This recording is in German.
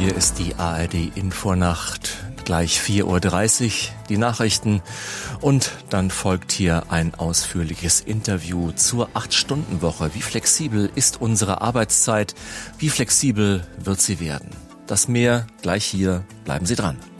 Hier ist die ARD Infonacht, gleich 4:30 Uhr, die Nachrichten und dann folgt hier ein ausführliches Interview zur 8-Stunden-Woche. Wie flexibel ist unsere Arbeitszeit? Wie flexibel wird sie werden? Das mehr gleich hier. Bleiben Sie dran.